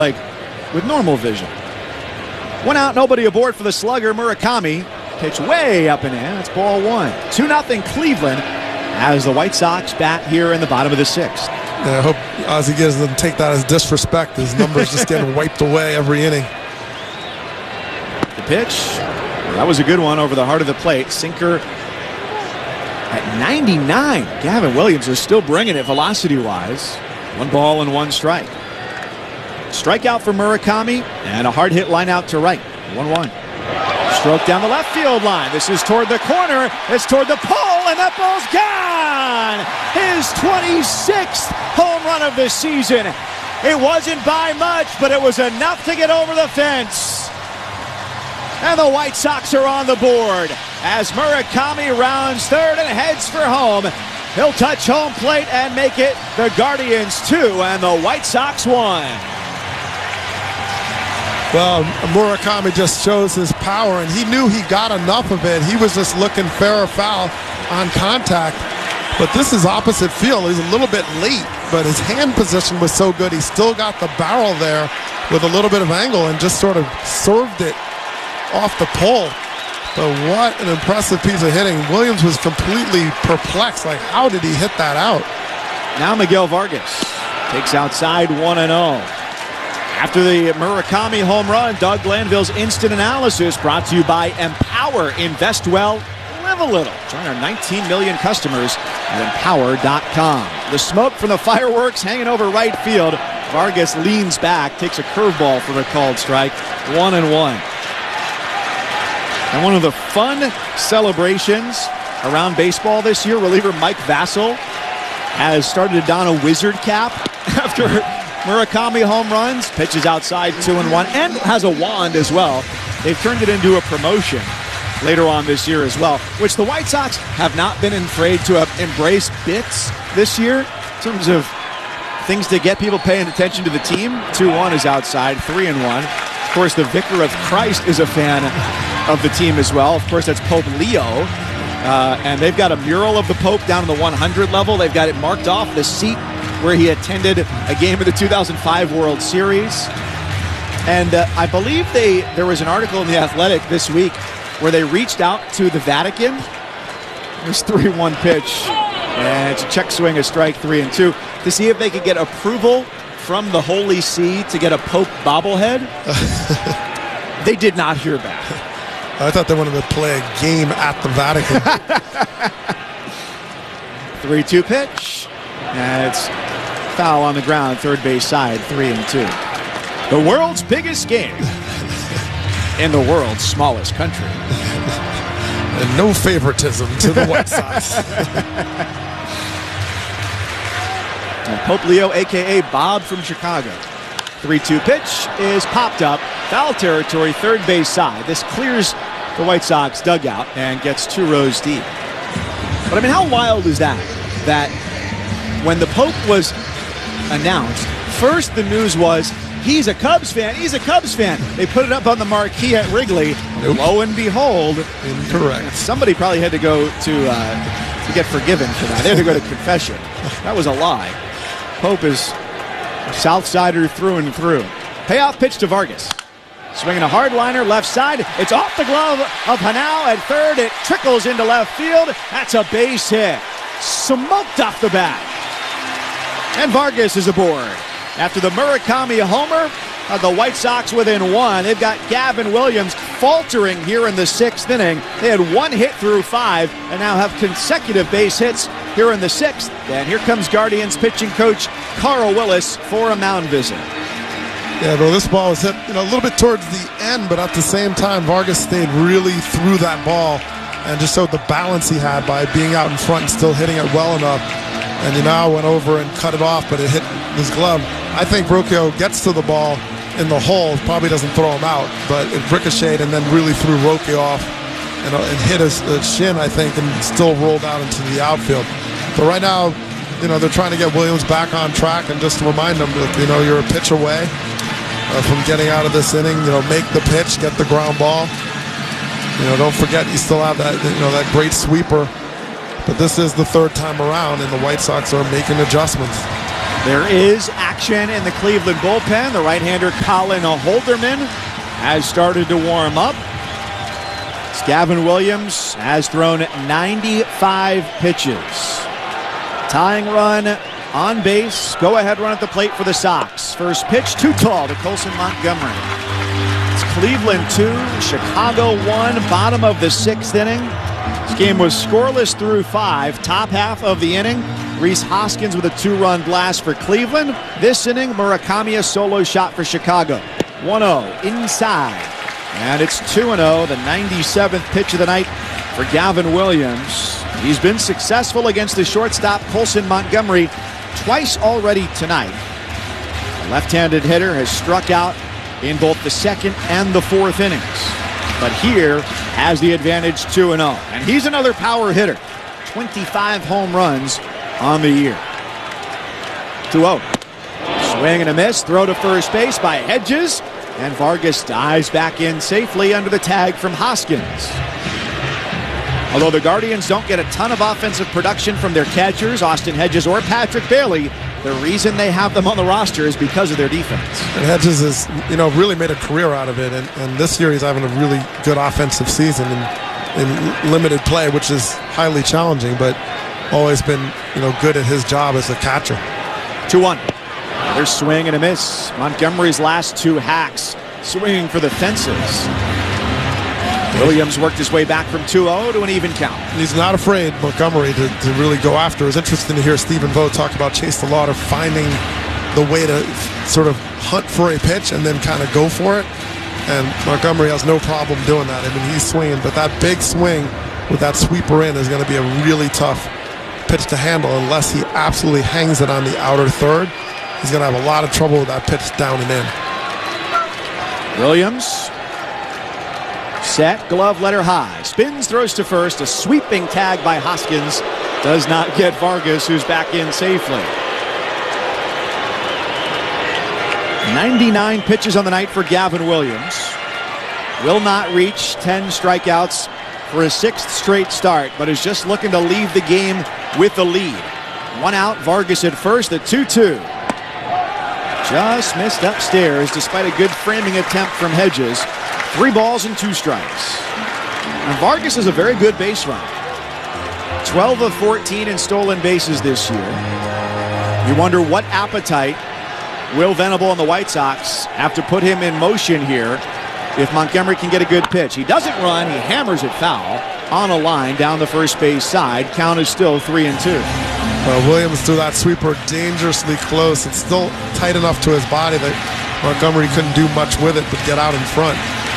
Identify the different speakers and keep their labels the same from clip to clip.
Speaker 1: like with normal vision. One out, nobody aboard for the slugger. Murakami pitch way up and in. That's ball one. 2-0 Cleveland as the White Sox bat here in the bottom of the sixth.
Speaker 2: Yeah, I hope Ozzie Gibbs doesn't take that as disrespect. His numbers just getting wiped away every inning.
Speaker 1: The pitch, well, that was a good one over the heart of the plate. Sinker at 99. Gavin Williams is still bringing it velocity-wise. 1 ball and 1 strike. Strikeout for Murakami and a hard hit line out to right. 1-1. Stroke down the left field line. This is toward the corner. It's toward the pole, and that ball's gone. His 26th home run of the season. It wasn't by much, but it was enough to get over the fence. And the White Sox are on the board as Murakami rounds third and heads for home. He'll touch home plate and make it the Guardians 2 and the White Sox 1.
Speaker 2: Well, Murakami just shows his power, and he knew he got enough of it. He was just looking fair or foul on contact. But this is opposite field. He's a little bit late, but his hand position was so good. He still got the barrel there with a little bit of angle and just sort of served it off the pole. But what an impressive piece of hitting. Williams was completely perplexed. Like, how did he hit that out?
Speaker 1: Now Miguel Vargas takes outside 1-0. After the Murakami home run, Doug Glanville's instant analysis brought to you by Empower. Invest well, live a little. Join our 19 million customers at empower.com. The smoke from the fireworks hanging over right field. Vargas leans back, takes a curveball for the called strike. 1-1. And one of the fun celebrations around baseball this year, reliever Mike Vassell has started to don a wizard cap after Murakami home runs, pitches outside 2-1, and has a wand as well. They've turned it into a promotion later on this year as well, which the White Sox have not been afraid to have embraced bits this year in terms of things to get people paying attention to the team. 2-1 is outside, 3-1. Of course, the Vicar of Christ is a fan of the team as well. Of course, that's Pope Leo. And they've got a mural of the Pope down in the 100 level. They've got it marked off the seat where he attended a game of the 2005 World Series. And I believe there was an article in The Athletic this week where they reached out to the Vatican. This 3-1 pitch, and it's a check swing, a strike, 3-2, to see if they could get approval from the Holy See to get a Pope bobblehead. They did not hear back.
Speaker 2: I thought they wanted to play a game at the Vatican.
Speaker 1: 3-2 pitch. And it's foul on the ground, third base side, 3-2. The world's biggest game in the world's smallest country.
Speaker 2: And no favoritism to the White Sox.
Speaker 1: Pope Leo, a.k.a. Bob from Chicago. 3-2 pitch is popped up. Foul territory, third base side. This clears the White Sox dugout and gets 2 rows deep. But, I mean, how wild is that? That when the Pope was announced, first the news was, he's a Cubs fan, he's a Cubs fan. They put it up on the marquee at Wrigley. Nope. Lo and behold,
Speaker 2: incorrect.
Speaker 1: Somebody probably had to go to get forgiven for that. They had to go to confession. That was a lie. Pope is a Southsider through and through. Payoff pitch to Vargas. Swinging a hard liner left side. It's off the glove of Hanau at third. It trickles into left field. That's a base hit. Smoked off the bat. And Vargas is aboard. After the Murakami homer, the White Sox within 1. They've got Gavin Williams faltering here in the 6th inning. They had 1 hit through 5 and now have consecutive base hits here in the 6th. And here comes Guardians pitching coach Carl Willis for a mound visit.
Speaker 2: Yeah, though this ball was hit a little bit towards the end, but at the same time, Vargas stayed really through that ball and just showed the balance he had by being out in front and still hitting it well enough. And he now went over and cut it off, but it hit his glove. I think Rocchio gets to the ball in the hole, probably doesn't throw him out, but it ricocheted and then really threw Rocchio off and hit his shin, I think, and still rolled out into the outfield. But right now, they're trying to get Williams back on track and just to remind him that, you're a pitch away from getting out of this inning. Make the pitch, get the ground ball. Don't forget you still have that, that great sweeper. But this is the 3rd time around, and the White Sox are making adjustments.
Speaker 1: There is action in the Cleveland bullpen. The right-hander Colin Holderman has started to warm up. Gavin Williams has thrown 95 pitches. Tying run on base. Go-ahead run at the plate for the Sox. First pitch, too tall to Colson Montgomery. It's Cleveland 2, Chicago 1, bottom of the 6th inning. This game was scoreless through 5. Top half of the inning, Rhys Hoskins with a 2-run blast for Cleveland. This inning, Murakami a solo shot for Chicago. 1-0 inside. And it's 2-0, the 97th pitch of the night for Gavin Williams. He's been successful against the shortstop Colson Montgomery twice already tonight. The left-handed hitter has struck out in both the 2nd and the 4th innings. But here has the advantage 2-0. And he's another power hitter. 25 home runs on the year. 2-0. Swing and a miss. Throw to first base by Hedges. And Vargas dives back in safely under the tag from Hoskins. Although the Guardians don't get a ton of offensive production from their catchers, Austin Hedges or Patrick Bailey, the reason they have them on the roster is because of their defense.
Speaker 2: And Hedges has, really made a career out of it. And this year he's having a really good offensive season in limited play, which is highly challenging, but always been, good at his job as a catcher.
Speaker 1: 2-1. Another swing and a miss. Montgomery's last 2 hacks swinging for the fences. Williams worked his way back from 2-0 to an even count.
Speaker 2: He's not afraid, Montgomery, to really go after. It was interesting to hear Stephen Vogt talk about Chase the Lauder finding the way to sort of hunt for a pitch and then kind of go for it. And Montgomery has no problem doing that. I mean, he's swinging, but that big swing with that sweeper in is going to be a really tough pitch to handle unless he absolutely hangs it on the outer third. He's going to have a lot of trouble with that pitch down and in.
Speaker 1: Williams. Set, glove letter high. Spins, throws to first. A sweeping tag by Hoskins does not get Vargas, who's back in safely. 99 pitches on the night for Gavin Williams. Will not reach 10 strikeouts for his 6th straight start, but is just looking to leave the game with the lead. 1 out, Vargas at first, the 2-2. Just missed upstairs despite a good framing attempt from Hedges. 3 balls and 2 strikes. And Vargas is a very good base runner. 12 of 14 in stolen bases this year. You wonder what appetite Will Venable and the White Sox have to put him in motion here if Montgomery can get a good pitch. He doesn't run, he hammers it foul on a line down the first base side. Count is still 3-2.
Speaker 2: Williams threw that sweeper dangerously close. It's still tight enough to his body that Montgomery couldn't do much with it but get out in front.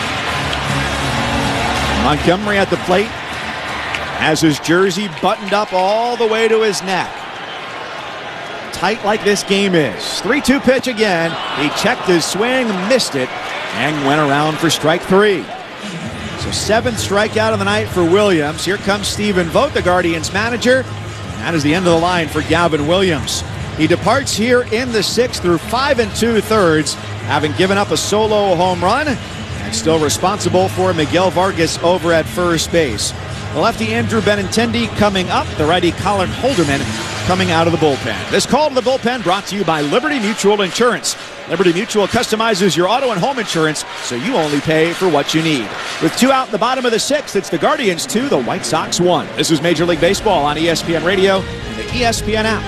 Speaker 1: Montgomery at the plate has his jersey buttoned up all the way to his neck. Tight like this game is. 3-2 pitch again. He checked his swing, missed it, and went around for strike 3. So 7th strikeout of the night for Williams. Here comes Stephen Vogt, the Guardians manager. And that is the end of the line for Gavin Williams. He departs here in the 6th through 5 2/3, having given up a solo home run and still responsible for Miguel Vargas over at first base. The lefty Andrew Benintendi coming up, the righty Colin Holderman coming out of the bullpen. This call to the bullpen brought to you by Liberty Mutual Insurance. Liberty Mutual customizes your auto and home insurance so you only pay for what you need. With 2 out in the bottom of the 6th, it's the Guardians 2, the White Sox 1. This is Major League Baseball on ESPN Radio and the ESPN app.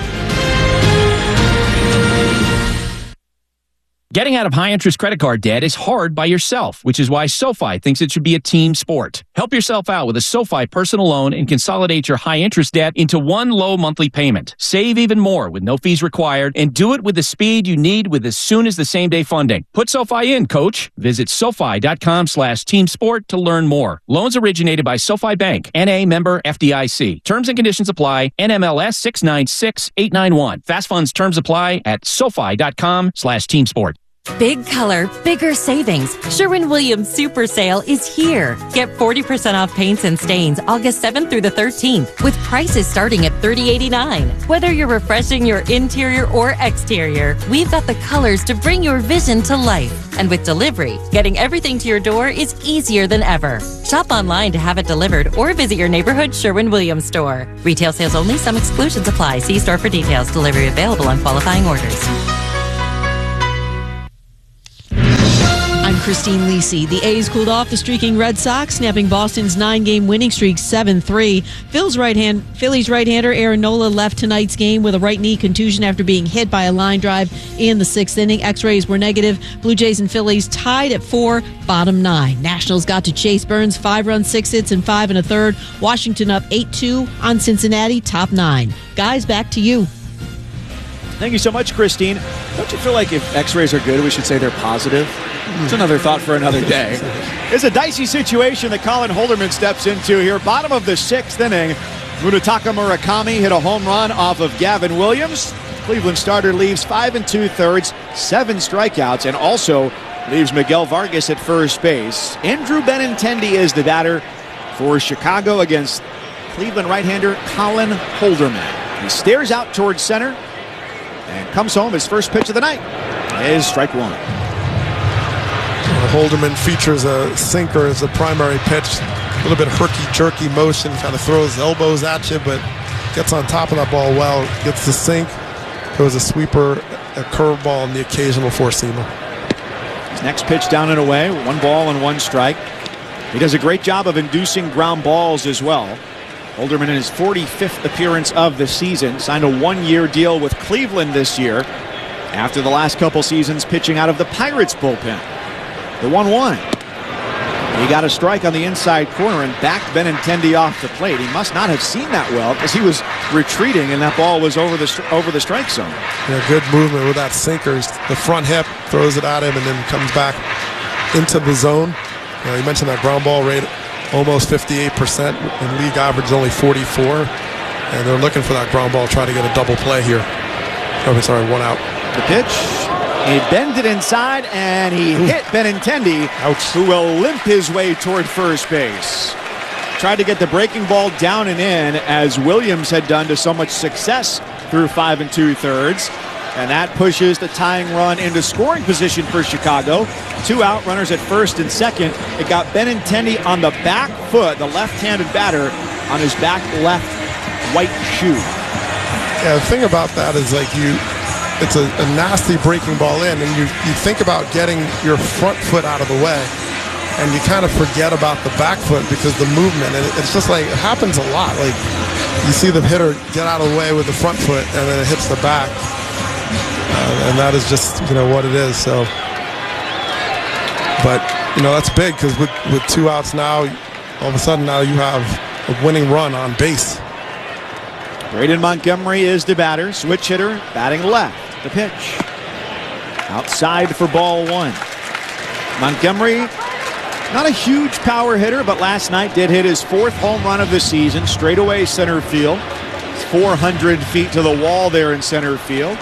Speaker 3: Getting out of high-interest credit card debt is hard by yourself, which is why SoFi thinks it should be a team sport. Help yourself out with a SoFi personal loan and consolidate your high-interest debt into one low monthly payment. Save even more with no fees required, and do it with the speed you need with as soon as the same-day funding. Put SoFi in, coach. Visit SoFi.com/teamsport to learn more. Loans originated by SoFi Bank, N.A. member FDIC. Terms and conditions apply. NMLS 696891. Fast funds terms apply at SoFi.com/teamsport.
Speaker 4: Big color, bigger savings. Sherwin-Williams Super Sale is here. Get 40% off paints and stains August 7th through the 13th with prices starting at $30.89. Whether you're refreshing your interior or exterior, we've got the colors to bring your vision to life. And with delivery, getting everything to your door is easier than ever. Shop online to have it delivered or visit your neighborhood Sherwin-Williams store. Retail sales only. Some exclusions apply. See store for details. Delivery available on qualifying orders.
Speaker 5: I'm Christine Lisi. The A's cooled off the streaking Red Sox, snapping Boston's 9-game winning streak 7-3. Phillies right-hander Aaron Nola left tonight's game with a right knee contusion after being hit by a line drive in the 6th inning. X-rays were negative. Blue Jays and Phillies tied at 4, bottom 9. Nationals got to Chase Burns, 5 runs, 6 hits, and 5 1/3. Washington up 8-2 on Cincinnati, top 9. Guys, back to you.
Speaker 1: Thank you so much, Christine. Don't you feel like if X-rays are good, we should say they're positive? It's another thought for another day. It's a dicey situation that Colin Holderman steps into here. Bottom of the 6th inning, Munetaka Murakami hit a home run off of Gavin Williams. Cleveland starter leaves 5 2/3, 7 strikeouts, and also leaves Miguel Vargas at first base. Andrew Benintendi is the batter for Chicago against Cleveland right-hander Colin Holderman. He stares out towards center and comes home. His first pitch of the night is strike 1.
Speaker 2: Holderman features a sinker as a primary pitch. A little bit herky-jerky motion, kind of throws elbows at you, but gets on top of that ball well. Gets the sink, throws a sweeper, a curveball, and the occasional four-seamer.
Speaker 1: His next pitch down and away, 1 ball and 1 strike. He does a great job of inducing ground balls as well. Holderman in his 45th appearance of the season, signed a 1-year deal with Cleveland this year after the last couple seasons pitching out of the Pirates bullpen. The 1-1. He got a strike on the inside corner and backed Benintendi off the plate. He must not have seen that well because he was retreating and that ball was over the strike zone.
Speaker 2: Yeah, good movement with that sinker. The front hip, throws it at him and then comes back into the zone. You mentioned that ground ball rate, almost 58%, and league average only 44. And they're looking for that ground ball, try to get a double play here. Oh, sorry, 1 out.
Speaker 1: The pitch. He bends it inside, and he hit Benintendi, who will limp his way toward first base. Tried to get the breaking ball down and in, as Williams had done to so much success through 5 2/3. And that pushes the tying run into scoring position for Chicago. 2 out, runners at first and second. It got Benintendi on the back foot, the left-handed batter, on his back left white shoe.
Speaker 2: Yeah, the thing about that is it's a nasty breaking ball in, and you think about getting your front foot out of the way, and you kind of forget about the back foot because the movement, and it's just like, it happens a lot. Like, you see the hitter get out of the way with the front foot, and then it hits the back, and that is just, what it is. So, but, that's big because with 2 outs now, all of a sudden now you have a winning run on base.
Speaker 1: Braden Montgomery is the batter, switch hitter, batting left. The pitch. Outside for ball 1. Montgomery, not a huge power hitter, but last night did hit his 4th home run of the season, straightaway center field. It's 400 feet to the wall there in center field.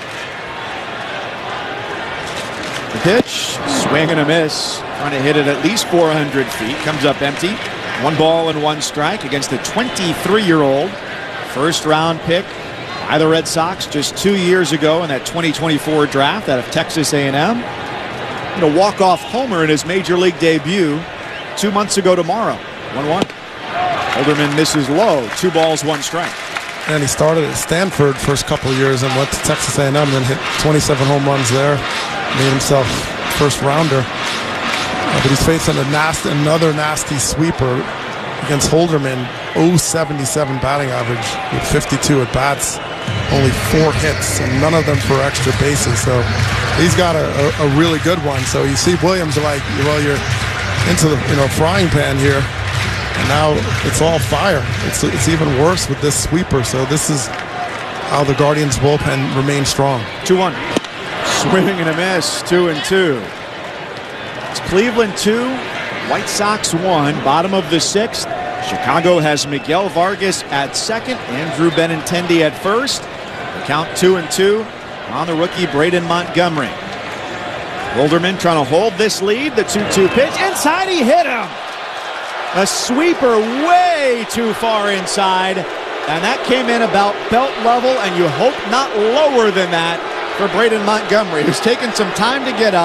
Speaker 1: The pitch, swing and a miss. Trying to hit it at least 400 feet. Comes up empty. 1 ball and 1 strike against the 23-year-old. First-round pick by the Red Sox just 2 years ago in that 2024 draft out of Texas A&M. A walk-off homer in his major league debut 2 months ago tomorrow. 1-1. Holderman misses low. 2 balls, 1 strike.
Speaker 2: And he started at Stanford first couple of years and went to Texas A&M and then hit 27 home runs there. Made himself first-rounder. But he's facing another nasty sweeper against Holderman. 0.77 batting average with 52 at bats, only 4 hits, and none of them for extra bases. So he's got a really good one. So you see Williams like, well, you're into the frying pan here, and now it's all fire. It's even worse with this sweeper. So this is how the Guardians bullpen remains strong.
Speaker 1: 2-1. Swing and a miss. 2-2. It's Cleveland 2, White Sox 1. Bottom of the 6th. Chicago has Miguel Vargas at second, Andrew Benintendi at first. The count 2-2 on the rookie Braden Montgomery. Holderman trying to hold this lead. The 2-2 pitch. Inside, he hit him. A sweeper way too far inside. And that came in about belt level, and you hope not lower than that for Braden Montgomery, who's taken some time to get up.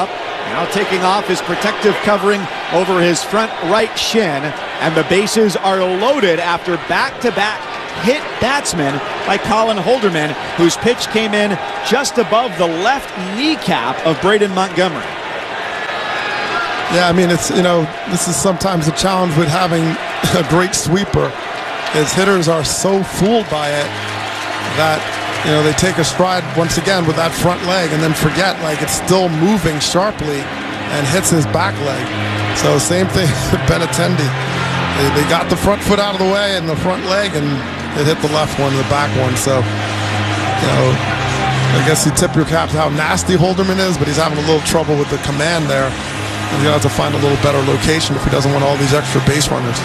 Speaker 1: Now taking off his protective covering over his front right shin, and the bases are loaded after back-to-back hit batsmen by Colin Holderman, whose pitch came in just above the left kneecap of Braden Montgomery.
Speaker 2: Yeah, I mean, it's, this is sometimes a challenge with having a great sweeper. His hitters are so fooled by it that, they take a stride once again with that front leg and then forget, it's still moving sharply and hits his back leg. So same thing with Benintendi. They got the front foot out of the way and the front leg, and it hit the left one and the back one. So, I guess you tip your cap to how nasty Holderman is, but he's having a little trouble with the command there. He's going to have to find a little better location if he doesn't want all these extra base runners.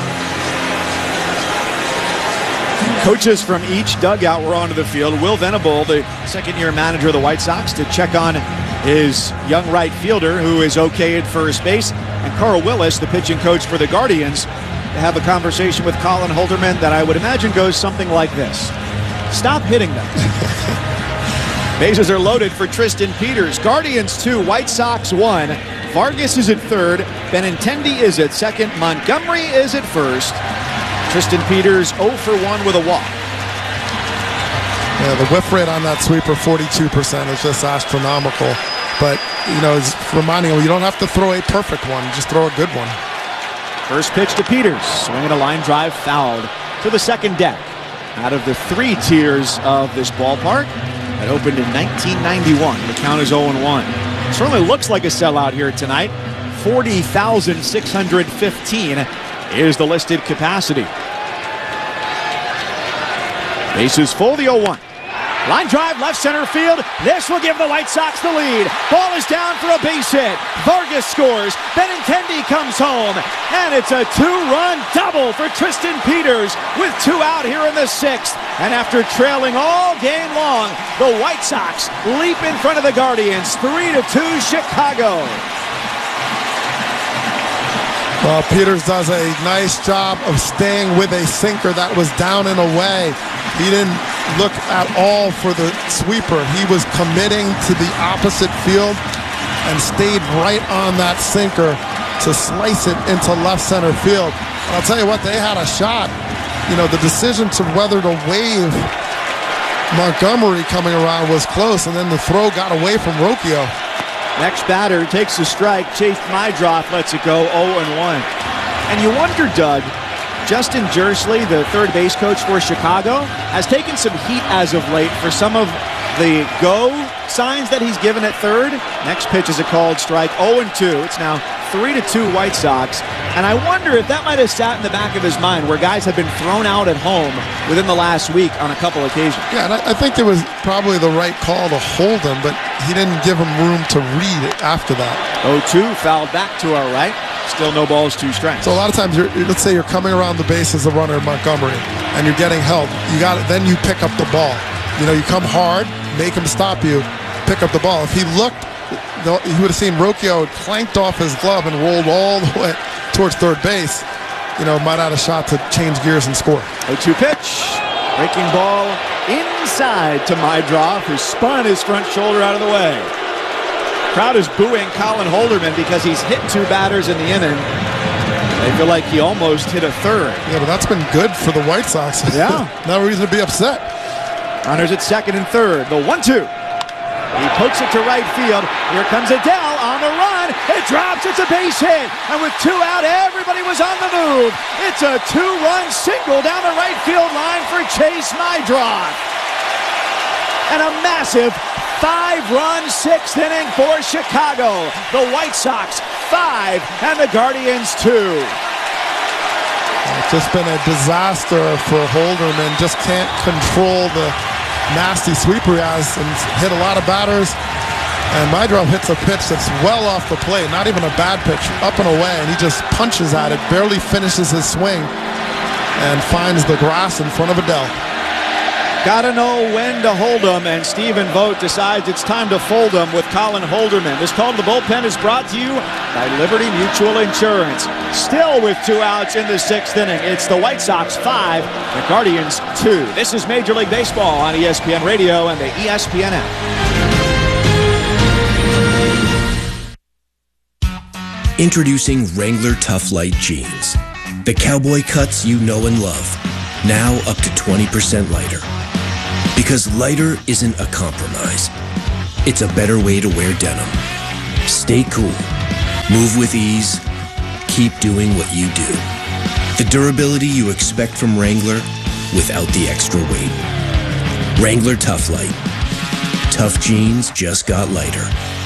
Speaker 1: Coaches from each dugout were onto the field. Will Venable, the second-year manager of the White Sox, to check on his young right fielder, who is okay at first base, and Carl Willis, the pitching coach for the Guardians, to have a conversation with Colin Holderman that I would imagine goes something like this. Stop hitting them. Bases are loaded for Tristan Peters. Guardians 2, White Sox 1. Vargas is at third. Benintendi is at second. Montgomery is at first. Tristan Peters 0 for 1 with a walk.
Speaker 2: Yeah, the whiff rate on that sweeper, 42%, is just astronomical. But, it's reminding him, you don't have to throw a perfect one, just throw a good one.
Speaker 1: First pitch to Peters, swinging a line drive fouled to the second deck. Out of the 3 tiers of this ballpark that opened in 1991, the count is 0-1. It certainly looks like a sellout here tonight. 40,615 is the listed capacity. Bases full, the 0-1. Line drive, left center field. This will give the White Sox the lead. Ball is down for a base hit. Vargas scores. Benintendi comes home. And it's a 2-run double for Tristan Peters with 2 out here in the 6th. And after trailing all game long, the White Sox leap in front of the Guardians. 3-2 Chicago.
Speaker 2: Well, Peters does a nice job of staying with a sinker that was down and away. He didn't look at all for the sweeper. He was committing to the opposite field and stayed right on that sinker to slice it into left center field. And I'll tell you what, they had a shot. The decision to whether to wave Montgomery coming around was close, and then the throw got away from Rocchio.
Speaker 1: Next batter takes a strike. Chase Mydroth lets it go 0-1. And you wonder, Doug, Justin Jersley, the third base coach for Chicago, has taken some heat as of late for some of the go signs that he's given at third. Next pitch is a called strike, 0-2. It's now 3-2 White Sox. And I wonder if that might have sat in the back of his mind where guys have been thrown out at home within the last week on a couple occasions.
Speaker 2: Yeah, and I think it was probably the right call to hold him, but he didn't give him room to read it after that.
Speaker 1: 0-2, fouled back to our right. Still no balls, 2 strikes.
Speaker 2: So a lot of times, let's say you're coming around the base as a runner in Montgomery, and you're getting help. Then you pick up the ball. You come hard, make him stop you, pick up the ball. If he looked, he would have seen Rocchio clanked off his glove and rolled all the way towards third base. Might have had a shot to change gears and score.
Speaker 1: 0-2 pitch. Breaking ball inside to Mydroth, who spun his front shoulder out of the way. Crowd is booing Colin Holderman because he's hit 2 batters in the inning. They feel like he almost hit a third.
Speaker 2: Yeah, but that's been good for the White Sox.
Speaker 1: Yeah.
Speaker 2: No reason to be upset.
Speaker 1: Runners at second and third. The 1-2. He pokes it to right field. Here comes Adele on the run. It drops. It's a base hit. And with 2 out, everybody was on the move. It's a 2-run single down the right field line for Chase Mydroth. And a massive 5-run 6th inning for Chicago. The White Sox 5 and the Guardians 2.
Speaker 2: It's just been a disaster for Holderman. Just can't control the nasty sweeper he has and hit a lot of batters. And Mydroth hits a pitch that's well off the plate. Not even a bad pitch, up and away. And he just punches at it, barely finishes his swing, and finds the grass in front of Adele.
Speaker 1: Gotta know when to hold them, and Stephen Vogt decides it's time to fold them with Colin Holderman. This call to the bullpen is brought to you by Liberty Mutual Insurance. Still with 2 outs in the 6th inning. It's the White Sox 5, the Guardians 2. This is Major League Baseball on ESPN Radio and the ESPN app.
Speaker 6: Introducing Wrangler Tough Light Jeans. The cowboy cuts you know and love. Now up to 20% lighter. Because lighter isn't a compromise. It's a better way to wear denim. Stay cool. Move with ease. Keep doing what you do. The durability you expect from Wrangler without the extra weight. Wrangler Tough Light. Tough jeans just got lighter.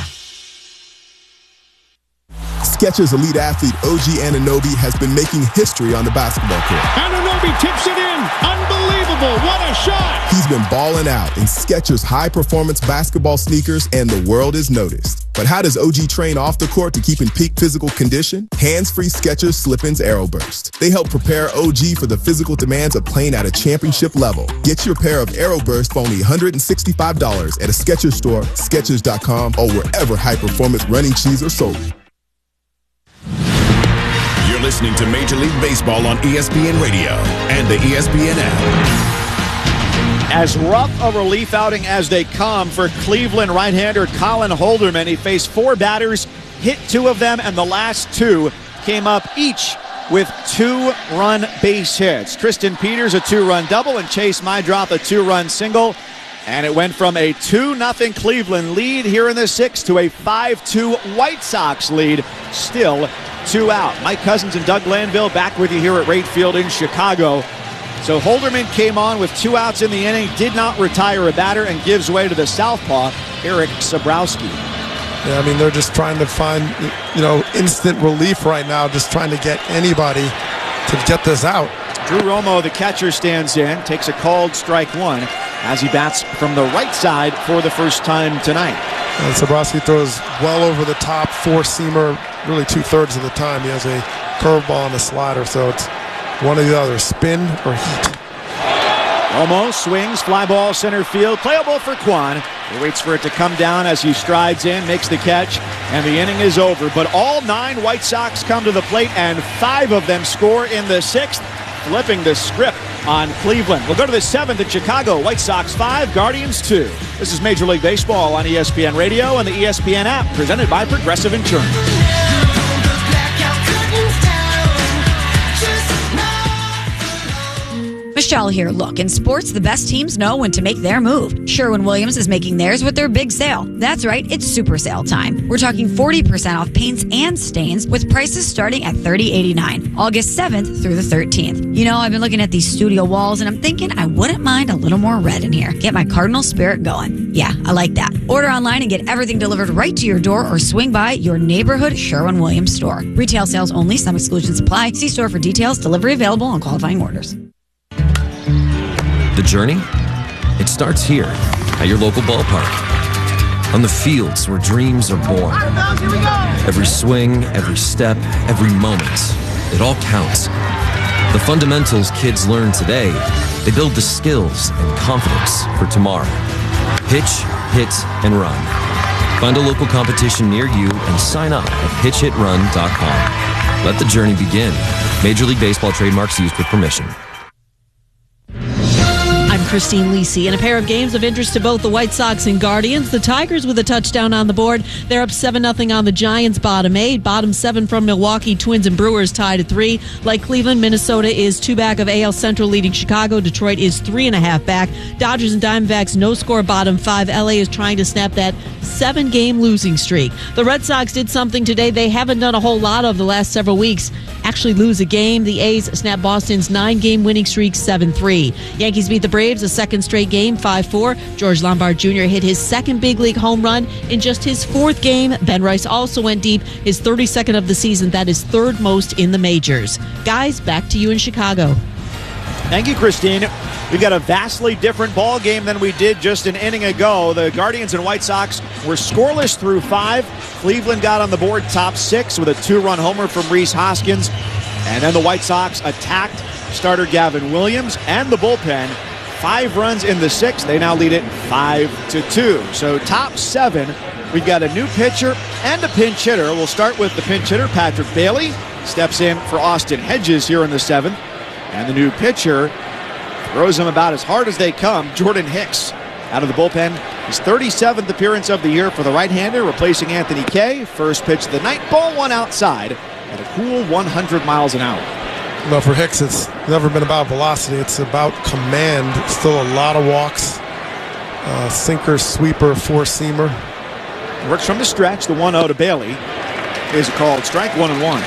Speaker 7: Skechers elite athlete OG Anunoby has been making history on the basketball court.
Speaker 8: Anunoby tips it in. Unbelievable. What a shot.
Speaker 7: He's been balling out in Skechers high-performance basketball sneakers, and the world is noticed. But how does OG train off the court to keep in peak physical condition? Hands-free Skechers Slip-ins AeroBurst. They help prepare OG for the physical demands of playing at a championship level. Get your pair of AeroBurst for only $165 at a Skechers store, Skechers.com, or wherever high-performance running shoes are sold.
Speaker 9: You're listening to Major League Baseball on ESPN Radio and the ESPN app.
Speaker 1: As rough a relief outing as they come for Cleveland right-hander Colin Holderman. He faced 4 batters, hit 2 of them, and the last 2 came up each with 2-run base hits. Tristan Peters, a 2-run double, and Chase Mydrop, a 2-run single. And it went from a 2-0 Cleveland lead here in the 6th to a 5-2 White Sox lead, still 2 out. Mike Cousins and Doug Glanville back with you here at Wright Field in Chicago. So Holderman came on with 2 outs in the inning, did not retire a batter, and gives way to the southpaw, Eric Sabrowski.
Speaker 2: Yeah, I mean, they're just trying to find, instant relief right now, just trying to get anybody to get this out.
Speaker 1: Drew Romo, the catcher, stands in, takes a called strike 1 as he bats from the right side for the first time tonight.
Speaker 2: And Sabrowski throws well over the top, 4-seamer, really 2/3 of the time. He has a curveball and a slider, so it's one or the other, spin or heat.
Speaker 1: Romo swings, fly ball center field, playable for Kwan. He waits for it to come down as he strides in, makes the catch, and the inning is over. But all 9 White Sox come to the plate, and 5 of them score in the 6th, flipping the script on Cleveland. We'll go to the 7th in Chicago. White Sox 5, Guardians 2. This is Major League Baseball on ESPN Radio and the ESPN app, presented by Progressive Insurance.
Speaker 10: Michelle here. Look, in sports, the best teams know when to make their move. Sherwin-Williams is making theirs with their big sale. That's right, it's super sale time. We're talking 40% off paints and stains with prices starting at $30.89, August 7th through the 13th. I've been looking at these studio walls and I'm thinking I wouldn't mind a little more red in here. Get my Cardinal spirit going. Yeah, I like that. Order online and get everything delivered right to your door or swing by your neighborhood Sherwin-Williams store. Retail sales only. Some exclusions apply. See store for details. Delivery available on qualifying orders.
Speaker 11: The journey? It starts here, at your local ballpark. On the fields where dreams are born. Every swing, every step, every moment, it all counts. The fundamentals kids learn today, they build the skills and confidence for tomorrow. Pitch, hit, and run. Find a local competition near you and sign up at pitchhitrun.com. Let the journey begin. Major League Baseball trademarks used with permission.
Speaker 5: Christine Lisi. In a pair of games of interest to both the White Sox and Guardians, the Tigers with a touchdown on the board. They're up 7-0 on the Giants, bottom 8. Bottom 7 from Milwaukee, Twins and Brewers tied at 3. Like Cleveland, Minnesota is 2 back of AL Central leading Chicago. Detroit is 3.5 back. Dodgers and Diamondbacks no score, bottom 5. LA is trying to snap that 7-game losing streak. The Red Sox did something today they haven't done a whole lot of the last several weeks. Actually lose a game. The A's snap Boston's 9-game winning streak 7-3. Yankees beat the Braves a second straight game 5-4. George Lombard Jr. hit his second big league home run in just his 4th game. Ben Rice also went deep, his 32nd of the season. That is 3rd most in the majors. Guys, back to you in Chicago.
Speaker 1: Thank you, Christine. We've got a vastly different ball game than we did just an inning ago. The Guardians and White Sox were scoreless through 5. Cleveland got on the board top 6 with a 2-run homer from Rhys Hoskins. And then the White Sox attacked starter Gavin Williams and the bullpen. 5 runs in the 6th. They now lead it 5-2. So top 7, we've got a new pitcher and a pinch hitter. We'll start with the pinch hitter, Patrick Bailey. Steps in for Austin Hedges here in the 7th. And the new pitcher throws him about as hard as they come, Jordan Hicks. out of the bullpen. His 37th appearance of the year for the right-hander, replacing Anthony Kay. First pitch of the night, ball one outside at a cool 100 miles an hour.
Speaker 2: No, for Hicks, it's never been about velocity. It's about command. Still a lot of walks. Sinker, sweeper, four-seamer.
Speaker 1: Works from the stretch. The 1-0 to Bailey is a called strike, 1-1.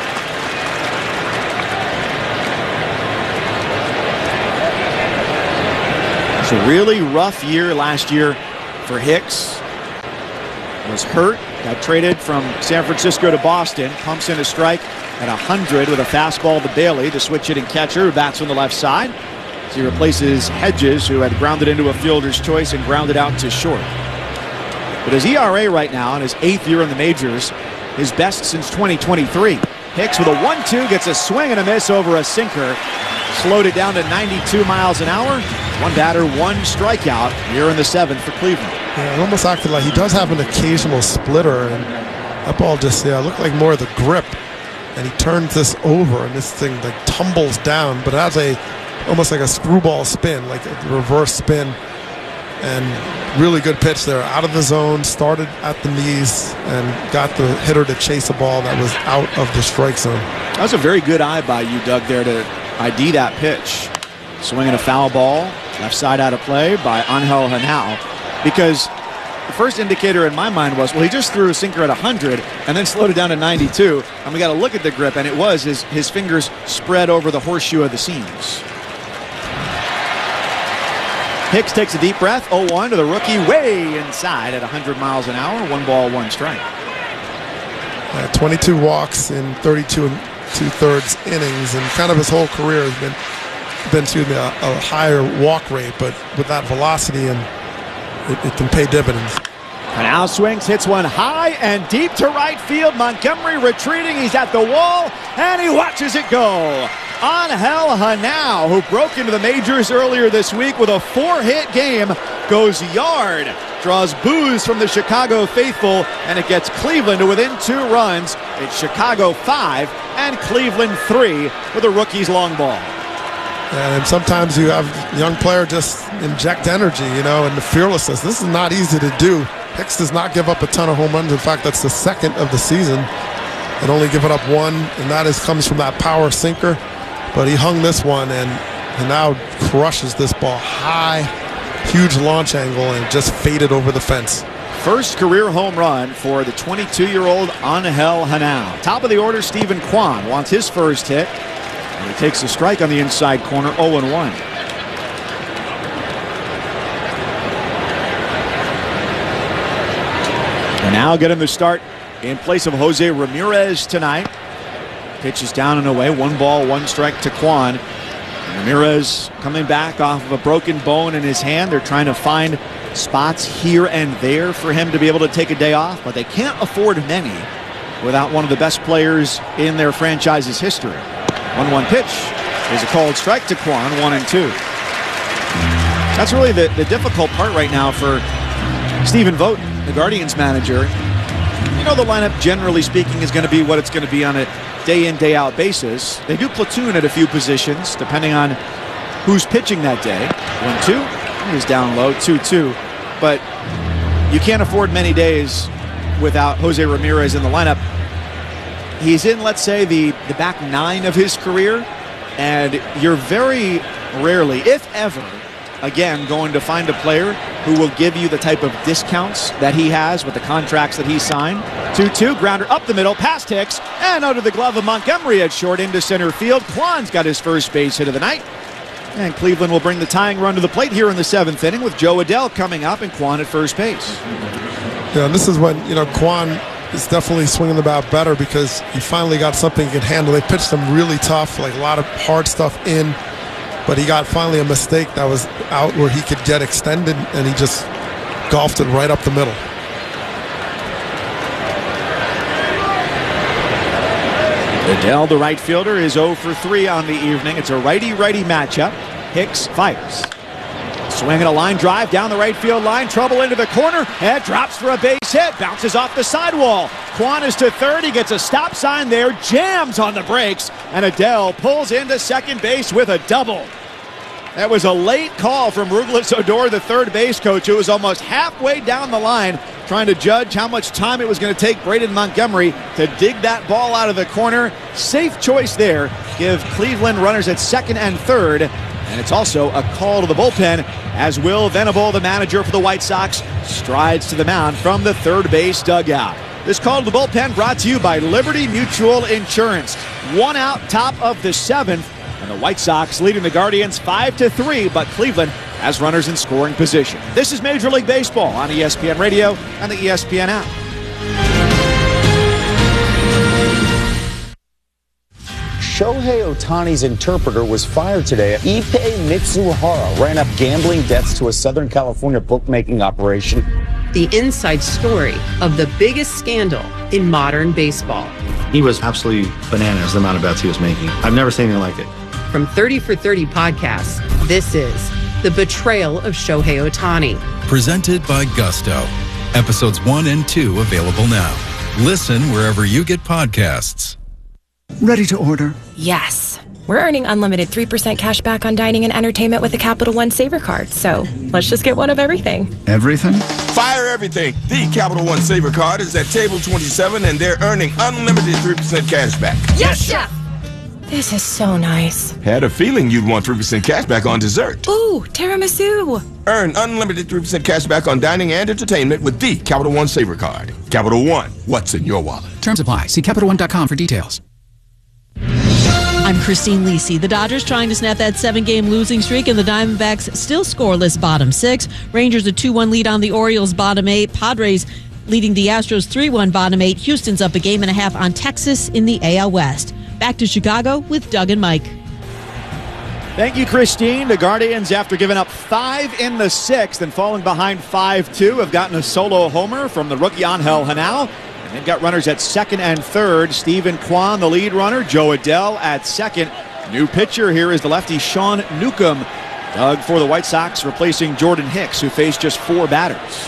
Speaker 1: It's a really rough year last year for Hicks. Was hurt, got traded from San Francisco to Boston. Pumps in a strike at 100 with a fastball to Bailey, the switch-hitting catcher who bats on the left side. As he replaces Hedges, who had grounded into a fielder's choice and grounded out to short. But his ERA right now in his 8th year in the majors, his best since 2023. Hicks with a 1-2 gets a swing and a miss over a sinker. Slowed it down to 92 miles an hour. One batter, one strikeout here in the 7th for Cleveland.
Speaker 2: Yeah, it almost acted like he does have an occasional splitter, and that ball just looked like more of the grip. And he turns this over, and this thing like tumbles down, but it has almost like a screwball spin, like a reverse spin. And really good pitch there, out of the zone, started at the knees, and got the hitter to chase a ball that was out of the strike zone.
Speaker 1: That was a very good eye by you, Doug, there to ID that pitch. Swinging a foul ball, left side out of play by Angel Henao, because the first indicator in my mind was, well, he just threw a sinker at 100 and then slowed it down to 92, and we got to look at the grip, and it was his fingers spread over the horseshoe of the seams. Hicks takes a deep breath, 0-1 to the rookie, way inside at 100 miles an hour, 1 ball, 1 strike.
Speaker 2: 22 walks in 32 2/3 innings, and kind of his whole career has been a higher walk rate, but with that velocity, and it can pay dividends.
Speaker 1: Henao swings, hits one high and deep to right field. Montgomery retreating, he's at the wall, and he watches it go. Angel Henao, who broke into the majors earlier this week with a 4-hit game, goes yard, draws boos from the Chicago faithful, and it gets Cleveland to within 2 runs. It's Chicago 5 and Cleveland 3 with a rookie's long ball.
Speaker 2: And sometimes you have a young player just inject energy, and the fearlessness. This is not easy to do. Hicks does not give up a ton of home runs. In fact, that's the 2nd of the season, and only giving up 1, and that comes from that power sinker. But he hung this one and now crushes this ball high, huge launch angle, and just faded over the fence.
Speaker 1: First career home run for the 22-year-old Angel Henao. Top of the order, Stephen Kwan wants his first hit. And he takes a strike on the inside corner, 0-1. And now getting the start in place of Jose Ramirez tonight. Pitch is down and away. 1 ball, 1 strike to Kwan. And Ramirez coming back off of a broken bone in his hand. They're trying to find spots here and there for him to be able to take a day off, but they can't afford many without one of the best players in their franchise's history. 1-1 pitch is a called strike to Kwan, 1-2. That's really the difficult part right now for Stephen Vogt, the Guardians manager. The lineup, generally speaking, is going to be what it's going to be on a day-in, day-out basis. They do platoon at a few positions, depending on who's pitching that day. 1-2, he's down low, 2-2. But you can't afford many days without Jose Ramirez in the lineup. He's in, let's say, the back 9 of his career, and you're very rarely, if ever, again, going to find a player who will give you the type of discounts that he has with the contracts that he signed. 2-2, grounder up the middle, past Hicks, and under the glove of Montgomery at short into center field. Kwan's got his first base hit of the night. And Cleveland will bring the tying run to the plate here in the 7th inning with Joe Adell coming up and Kwan at first base.
Speaker 2: Yeah, and this is when, Kwan is definitely swinging the bat better because he finally got something he can handle. They pitched him really tough, like a lot of hard stuff in. But he got finally a mistake that was out where he could get extended, and he just golfed it right up the middle.
Speaker 1: Adell, the right fielder, is 0 for 3 on the evening. It's a righty-righty matchup. Hicks fires. Swinging a line drive down the right field line. Trouble into the corner. And drops for a base hit. Bounces off the sidewall. Kwan is to third. He gets a stop sign there. Jams on the brakes. And Adell pulls into second base with a double. That was a late call from Rouglis Odor, the third base coach, who was almost halfway down the line trying to judge how much time it was going to take Braden Montgomery to dig that ball out of the corner. Safe choice there. Give Cleveland runners at second and third. And it's also a call to the bullpen as Will Venable, the manager for the White Sox, strides to the mound from the third base dugout. This call to the bullpen brought to you by Liberty Mutual Insurance. 1 out, top of the 7th. And the White Sox leading the Guardians 5-3, but Cleveland has runners in scoring position. This is Major League Baseball on ESPN Radio and the ESPN app.
Speaker 12: Shohei Ohtani's interpreter was fired today. Ippei Mitsuhara ran up gambling debts to a Southern California bookmaking operation.
Speaker 13: The inside story of the biggest scandal in modern baseball.
Speaker 14: He was absolutely bananas, the amount of bets he was making. I've never seen anything like it.
Speaker 13: From 30 for 30 podcasts, this is The Betrayal of Shohei Ohtani.
Speaker 15: Presented by Gusto. Episodes 1 and 2 available now. Listen wherever you get podcasts.
Speaker 16: Ready to order?
Speaker 17: Yes. We're earning unlimited 3% cash back on dining and entertainment with a Capital One Saver card. So let's just get one of everything.
Speaker 16: Everything?
Speaker 18: Fire everything. The Capital One Saver card is at table 27 and they're earning unlimited 3% cash back.
Speaker 17: Yes, Chef! This is so nice.
Speaker 18: Had a feeling you'd want 3% cash back on dessert.
Speaker 17: Ooh, tiramisu.
Speaker 18: Earn unlimited 3% cash back on dining and entertainment with the Capital One Saver card. Capital One, what's in your wallet?
Speaker 19: Terms apply. See CapitalOne.com for details.
Speaker 5: I'm Christine Lisi. The Dodgers trying to snap that 7-game losing streak, and the Diamondbacks still scoreless bottom 6. Rangers a 2-1 lead on the Orioles bottom 8. Padres leading the Astros 3-1 bottom 8. Houston's up a game and a half on Texas in the AL West. Back to Chicago with Doug and Mike.
Speaker 1: Thank you, Christine. The Guardians, after giving up 5 in the 6th and falling behind 5-2, have gotten a solo homer from the rookie Angel Henao. And they've got runners at second and third. Stephen Kwan, the lead runner. Joe Adell at second. New pitcher here is the lefty Sean Newcomb. Doug for the White Sox, replacing Jordan Hicks, who faced just 4 batters.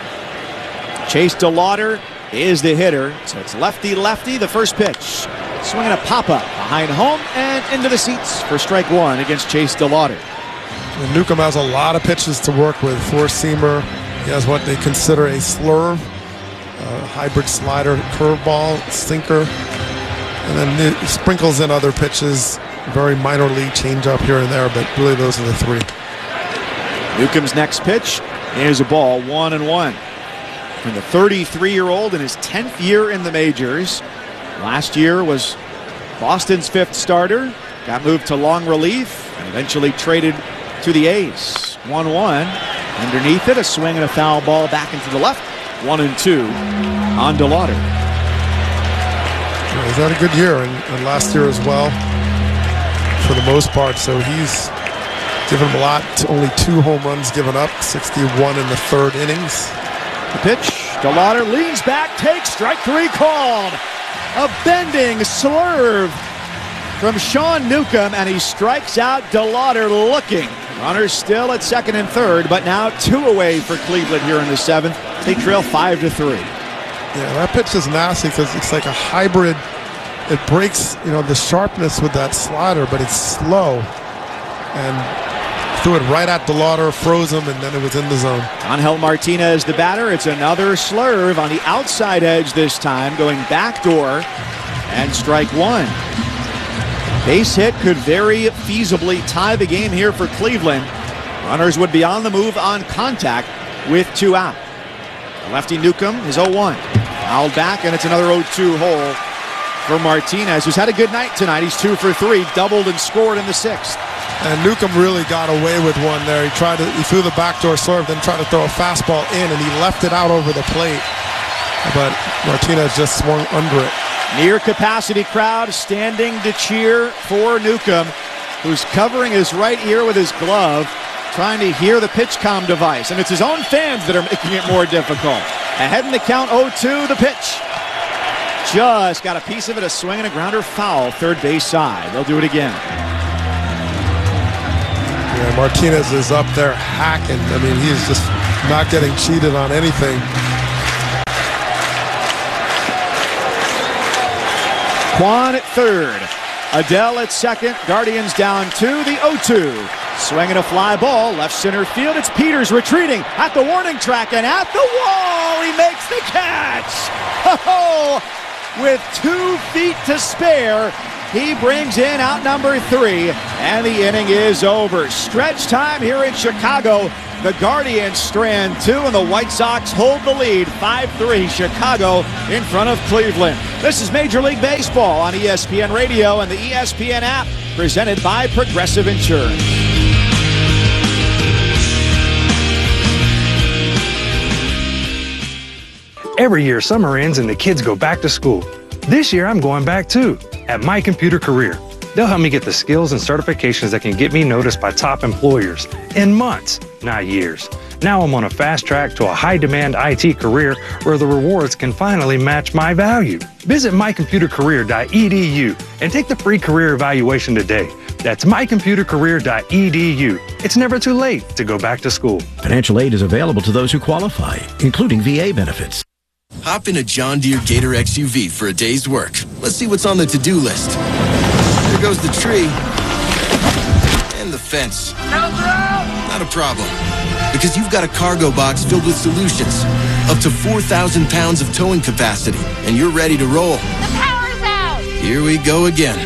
Speaker 1: Chase DeLauder is the hitter. So it's lefty-lefty, the first pitch. Swinging a pop-up behind home and into the seats for strike 1 against Chase DeLauder.
Speaker 2: And Newcomb has a lot of pitches to work with. Four-seamer. He has what they consider a slurve, hybrid slider, curveball, sinker. And then he sprinkles in other pitches. Very minor league changeup here and there, but really those are the 3.
Speaker 1: Newcomb's next pitch is a ball, 1-1. From the 33-year-old in his 10th year in the majors. Last year was Boston's 5th starter. Got moved to long relief and eventually traded to the A's. 1-1. Underneath it, a swing and a foul ball back into the left. 1-2 on DeLauder.
Speaker 2: He's had a good year and last year as well for the most part. So he's given him a lot. Only 2 home runs given up. 61 in the 3rd innings.
Speaker 1: The pitch. DeLauder leans back, takes strike 3 called. A bending slurve from Sean Newcomb, and he strikes out DeLauder looking. Runners still at second and third, but now 2 away for Cleveland here in the 7th. They trail 5-3.
Speaker 2: Yeah, that pitch is nasty because it's like a hybrid. It breaks, the sharpness with that slider, but it's slow. And threw it right at DeLauder, froze him, and then it was in the zone.
Speaker 1: Angel Martinez, the batter. It's another slurve on the outside edge this time, going backdoor, and strike 1. Base hit could very feasibly tie the game here for Cleveland. Runners would be on the move on contact with 2 out. The lefty Newcomb is 0-1. Fouled back, and it's another 0-2 hole for Martinez, who's had a good night tonight. He's 2 for 3, doubled and scored in the 6th.
Speaker 2: And Newcomb really got away with one there. He threw the backdoor slurve, then tried to throw a fastball in, and he left it out over the plate. But Martinez just swung under it.
Speaker 1: Near capacity crowd standing to cheer for Newcomb, who's covering his right ear with his glove, trying to hear the pitch comm device. And it's his own fans that are making it more difficult. Ahead in the count, 0-2, the pitch. Just got a piece of it, a swing and a grounder foul, third base side. They'll do it again.
Speaker 2: Yeah, Martinez is up there hacking. I mean, he's just not getting cheated on anything.
Speaker 1: Kwan at third. Adell at second. Guardians down 2. The 0-2 Swinging a fly ball, left center field. It's Peters retreating at the warning track and at the wall. He makes the catch. Oh, with 2 feet to spare, he brings in out number 3, and the inning is over. Stretch time here in Chicago. The Guardians strand 2, and the White Sox hold the lead 5-3. Chicago in front of Cleveland. This is Major League Baseball on ESPN Radio and the ESPN app, presented by Progressive Insurance.
Speaker 20: Every year, summer ends and the kids go back to school. This year, I'm going back too, at My Computer Career. They'll help me get the skills and certifications that can get me noticed by top employers in months, not years. Now I'm on a fast track to a high-demand IT career where the rewards can finally match my value. Visit mycomputercareer.edu and take the free career evaluation today. That's mycomputercareer.edu. It's never too late to go back to school.
Speaker 21: Financial aid is available to those who qualify, including VA benefits.
Speaker 6: Hop in a John Deere Gator XUV for a day's work. Let's see what's on the to-do list. There goes the tree. And the fence. Not a problem. Because you've got a cargo box filled with solutions. Up to 4,000 pounds of towing capacity. And you're ready to roll.
Speaker 22: The power's out!
Speaker 6: Here we go again.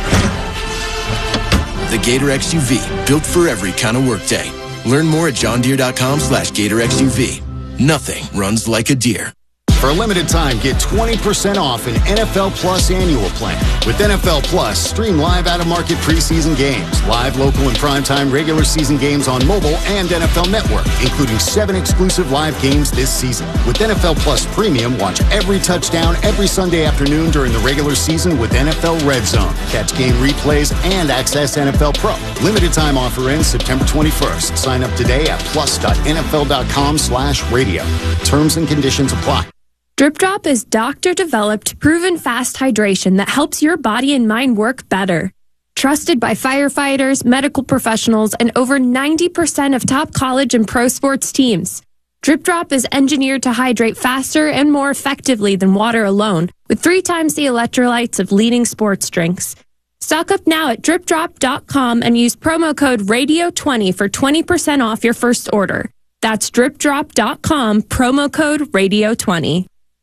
Speaker 6: The Gator XUV. Built for every kind of workday. Learn more at johndeere.com/Gator XUV. Nothing runs like a deer.
Speaker 23: For a limited time, get 20% off an NFL Plus annual plan. With NFL Plus, stream live out-of-market preseason games, live local and primetime regular season games on mobile and NFL Network, including 7 exclusive live games this season. With NFL Plus Premium, watch every touchdown every Sunday afternoon during the regular season with NFL Red Zone. Catch game replays and access NFL Pro. Limited time offer ends September 21st. Sign up today at plus.nfl.com/radio. Terms and conditions apply.
Speaker 22: Drip Drop is doctor-developed, proven fast hydration that helps your body and mind work better. Trusted by firefighters, medical professionals, and over 90% of top college and pro sports teams. Drip Drop is engineered to hydrate faster and more effectively than water alone, with 3 times the electrolytes of leading sports drinks. Stock up now at dripdrop.com and use promo code RADIO20 for 20% off your first order. That's dripdrop.com, promo code RADIO20.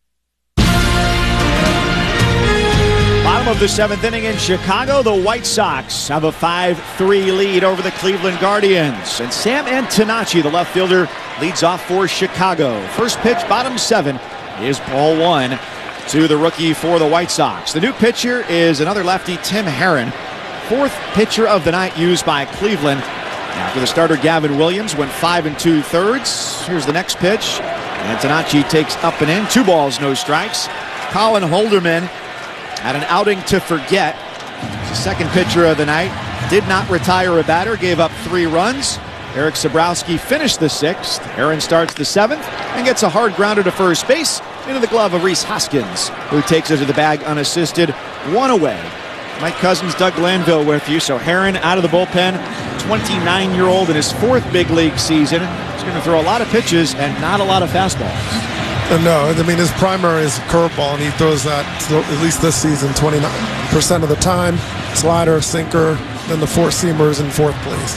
Speaker 1: Bottom of the 7th inning in Chicago, the White Sox have a 5-3 lead over the Cleveland Guardians. And Sam Antonacci, the left fielder, leads off for Chicago. First pitch, bottom 7, is ball 1 to the rookie for the White Sox. The new pitcher is another lefty, Tim Herrin. 4th pitcher of the night used by Cleveland. After the starter, Gavin Williams, went 5 2/3. Here's the next pitch. Antonacci takes up and in. 2 balls, no strikes. Colin Holderman had an outing to forget. The second pitcher of the night did not retire a batter, gave up 3 runs. Eric Sabrowski finished the 6th. Aaron starts the 7th and gets a hard grounder to first base into the glove of Rhys Hoskins, who takes it to the bag unassisted, 1 away. Mike Cousins, Doug Glanville with you. So Herrin out of the bullpen, 29-year-old in his 4th big league season. He's going to throw a lot of pitches and not a lot of fastballs.
Speaker 2: No, I mean, his primary is curveball, and he throws that, at least this season, 29% of the time. Slider, sinker, then the 4-seamers in 4th place.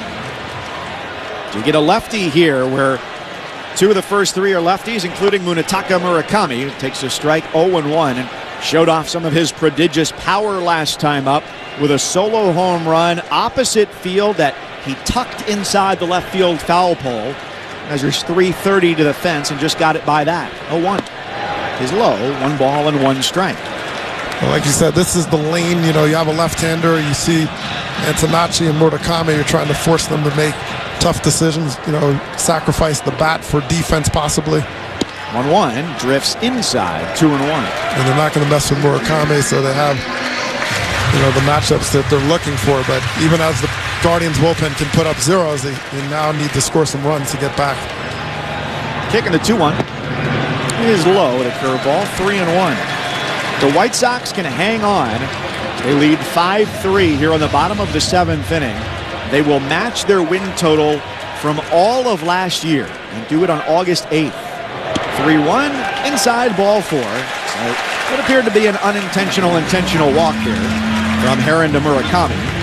Speaker 1: So you get a lefty here where 2 of the first 3 are lefties, including Munetaka Murakami, who takes a strike 0-1 and showed off some of his prodigious power last time up with a solo home run opposite field that he tucked inside the left field foul pole. Measures 330 to the fence and just got it by that. 0-1. His low, 1 ball and 1 strike.
Speaker 2: Well, like you said, this is the lane. You know, you have a left-hander. You see Antonacci and Murakami. You're trying to force them to make tough decisions. You know, sacrifice the bat for defense possibly.
Speaker 1: 1-1, drifts inside, 2-1.
Speaker 2: And they're not going to mess with Murakami, so they have, you know, the matchups that they're looking for. But even as the Guardians bullpen can put up zeros, they now need to score some runs to get back.
Speaker 1: Kicking the 2-1 is low at a curveball, 3-1. The White Sox can hang on. They lead 5-3 here on the bottom of the 7th inning. They will match their win total from all of last year and do it on August 8th. 3-1, inside ball 4. So it appeared to be an intentional walk here from Herrin to Murakami.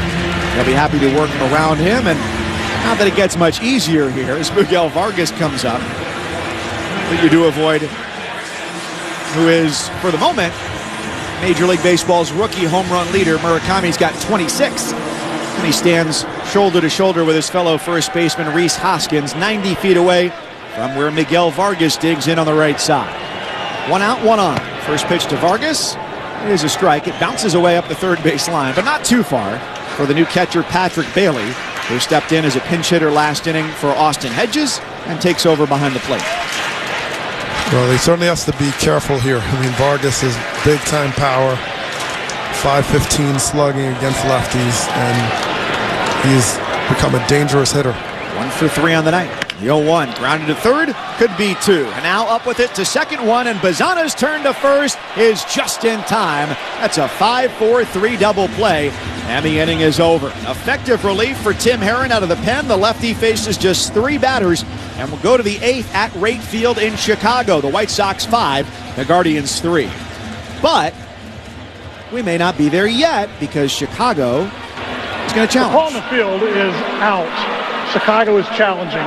Speaker 1: They'll be happy to work around him, and not that it gets much easier here as Miguel Vargas comes up. But you do avoid who is, for the moment, Major League Baseball's rookie home run leader. Murakami's got 26. And he stands shoulder to shoulder with his fellow first baseman Rhys Hoskins, 90 feet away from where Miguel Vargas digs in on the right side. 1 out, 1 on. First pitch to Vargas is a strike. It bounces away up the third base line, but not too far for the new catcher Patrick Bailey, who stepped in as a pinch hitter last inning for Austin Hedges and takes over behind the plate.
Speaker 2: Well, he certainly has to be careful here. I mean, Vargas is big-time power, .515 slugging against lefties, and he's become a dangerous hitter.
Speaker 1: 1 for 3 on the night. The 0-1 grounded to third, could be 2. And now up with it to second one, and Bazana's turn to first is just in time. That's a 5-4-3 double play, and the inning is over. Effective relief for Tim Herron out of the pen. The lefty faces just 3 batters and will go to the 8th at Rate Field in Chicago. The White Sox 5, the Guardians 3. But we may not be there yet because Chicago is going to challenge.
Speaker 3: The ball on the field is out. Chicago is challenging.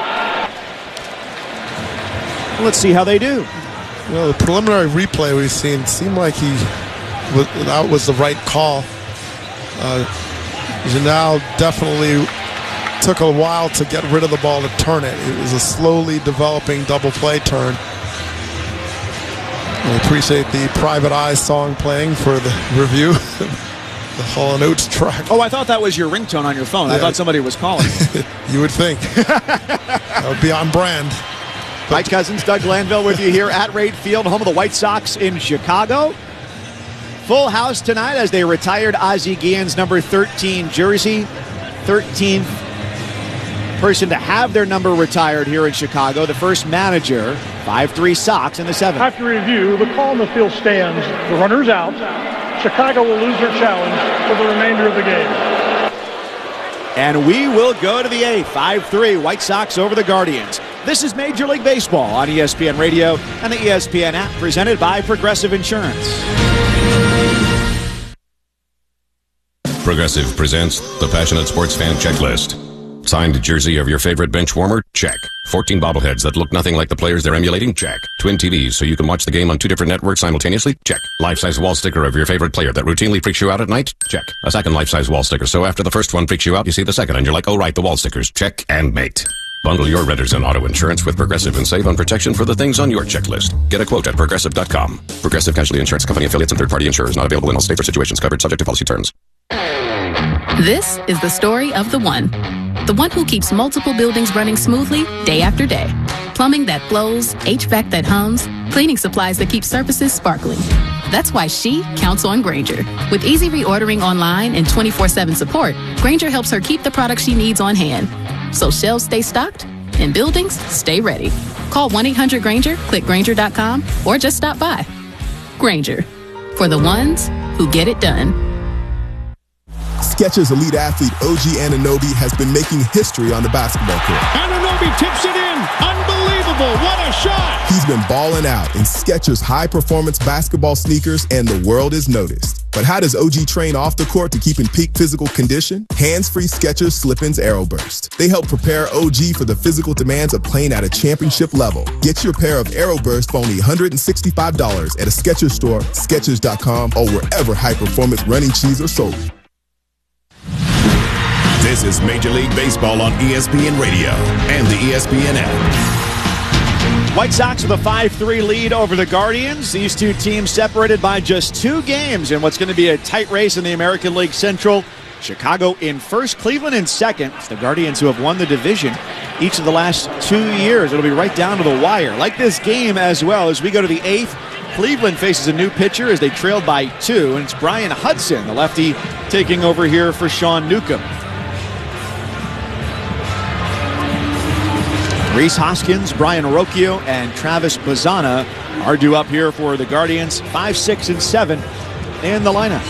Speaker 1: Let's see how they do.
Speaker 2: Well, the preliminary replay we've seen seemed like that was the right call. Janelle definitely took a while to get rid of the ball to turn it. It was a slowly developing double play turn. We appreciate the Private Eye song playing for the review. The Hall & Oates track.
Speaker 1: Oh, I thought that was your ringtone on your phone. Yeah. I thought somebody was calling.
Speaker 2: You would think. That would be on brand.
Speaker 1: Mike Cousins, Doug Glanville with you here at Rate Field, home of the White Sox in Chicago. Full house tonight as they retired Ozzie Guillen's number 13 jersey. 13th person to have their number retired here in Chicago. The first manager, 5-3 Sox in the 7th.
Speaker 3: After review, the call on the field stands. The runner's out. Chicago will lose their challenge for the remainder of the game.
Speaker 1: And we will go to the 8th. 5-3 White Sox over the Guardians. This is Major League Baseball on ESPN Radio and the ESPN app, presented by Progressive Insurance.
Speaker 9: Progressive presents the Passionate Sports Fan Checklist. Signed jersey of your favorite bench warmer? Check. 14 bobbleheads that look nothing like the players they're emulating? Check. Twin TVs so you can watch the game on 2 different networks simultaneously? Check. Life-size wall sticker of your favorite player that routinely freaks you out at night? Check. A second life-size wall sticker so after the first one freaks you out, you see the second and you're like, oh right, the wall stickers. Check and mate. Bundle your renters and auto insurance with Progressive and save on protection for the things on your checklist. Get a quote at Progressive.com. Progressive Casualty Insurance Company affiliates and third-party insurers not available in all states or situations covered subject to policy terms.
Speaker 4: This is the story of the one. The one who keeps multiple buildings running smoothly day after day. Plumbing that flows, HVAC that hums, cleaning supplies that keep surfaces sparkling. That's why she counts on Grainger. With easy reordering online and 24/7 support, Grainger helps her keep the products she needs on hand. So shelves stay stocked and buildings stay ready. Call 1-800-GRAINGER, click Grainger.com, or just stop by. Grainger, for the ones who get it done.
Speaker 7: Skechers elite athlete OG Anunoby has been making history on the basketball court.
Speaker 8: Anunoby tips it in. Unbelievable. What a shot.
Speaker 7: He's been balling out in Skechers high-performance basketball sneakers, and the world is noticed. But how does OG train off the court to keep in peak physical condition? Hands-free Skechers Slip-ins Aeroburst. They help prepare OG for the physical demands of playing at a championship level. Get your pair of Aeroburst for only $165 at a Skechers store, Skechers.com, or wherever high-performance running shoes are sold.
Speaker 9: This is Major League Baseball on ESPN Radio and the ESPN app.
Speaker 1: White Sox with a 5-3 lead over the Guardians. These two teams separated by just 2 games in what's going to be a tight race in the American League Central. Chicago in first, Cleveland in second. It's the Guardians who have won the division each of the last 2 years. It'll be right down to the wire. Like this game as well, as we go to the 8th. Cleveland faces a new pitcher as they trailed by 2, and it's Brian Hudson, the lefty, taking over here for Sean Newcomb. Rhys Hoskins, Brian Rocchio, and Travis Bazana are due up here for the Guardians. 5, 6, and 7 in the lineup.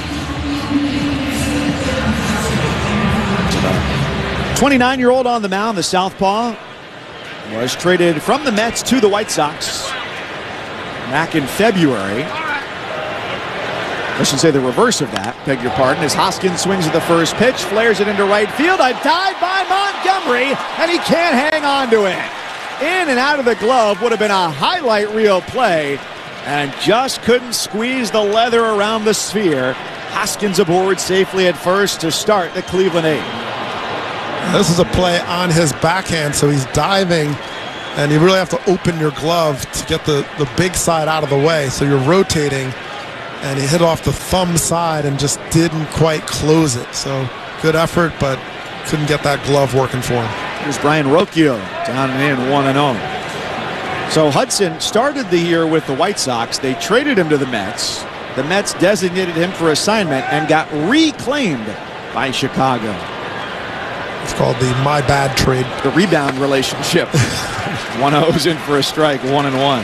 Speaker 1: 29-year-old on the mound, the southpaw, was traded from the Mets to the White Sox back in February. I should say the reverse of that, beg your pardon, as Hoskins swings at the first pitch, flares it into right field, a dive by Montgomery, and he can't hang on to it. In and out of the glove would have been a highlight reel play, and just couldn't squeeze the leather around the sphere. Hoskins aboard safely at first to start the Cleveland 8th.
Speaker 2: This is a play on his backhand, so he's diving, and you really have to open your glove to get the big side out of the way. So you're rotating, and he hit off the thumb side and just didn't quite close it. So good effort, but couldn't get that glove working for him.
Speaker 1: Here's Brian Rocchio down and in 1-0. So Hudson started the year with the White Sox. They traded him to the Mets. The Mets designated him for assignment and got reclaimed by Chicago.
Speaker 2: It's called the my bad trade.
Speaker 1: The rebound relationship. 1-0's in for a strike, 1-1.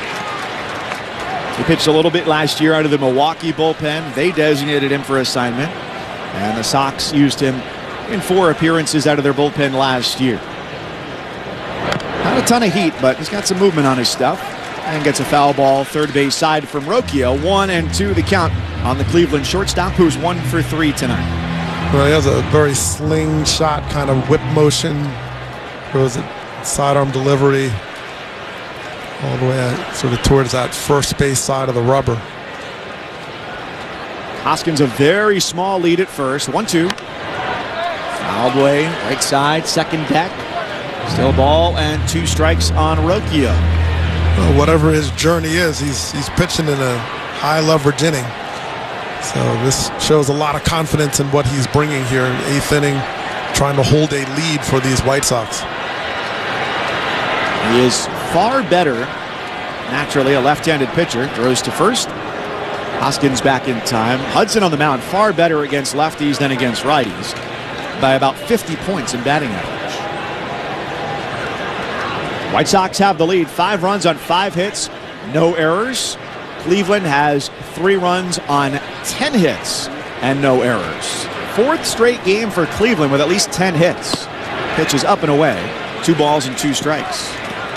Speaker 1: He pitched a little bit last year out of the Milwaukee bullpen. They designated him for assignment. And the Sox used him in 4 appearances out of their bullpen last year. Not a ton of heat, but he's got some movement on his stuff. And gets a foul ball third base side from Rocchio. 1-2 the count on the Cleveland shortstop, who's 1 for 3 tonight.
Speaker 2: Well, he has a very slingshot kind of whip motion. Goes at sidearm delivery all the way sort of towards that first base side of the rubber.
Speaker 1: Hoskins a very small lead at first. 1-2. Fouled away, right side, second deck. Still ball and 2 strikes on Rocchio.
Speaker 2: Well, whatever his journey is, he's pitching in a high leverage inning. So this shows a lot of confidence in what he's bringing here in 8th inning, trying to hold a lead for these White Sox.
Speaker 1: He is far better, naturally a left-handed pitcher. Throws to first. Hoskins back in time. Hudson on the mound, far better against lefties than against righties by about 50 points in batting average. White Sox have the lead. 5 runs on 5 hits, no errors. Cleveland has 3 runs on 10 hits and no errors. 4th straight game for Cleveland with at least 10 hits. Pitches up and away. 2 balls and 2 strikes.